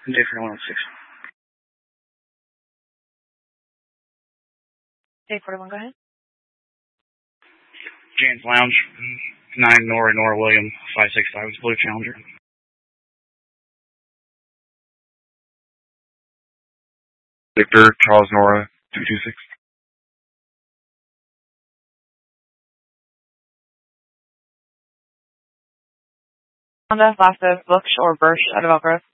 Different 106. Day 41, go ahead. Jan's Lounge, 9 Nora William, 565 is Blue Challenger. Victor Charles Nora, 226. Honda, last of Bush or Bursch out of Elk Grove.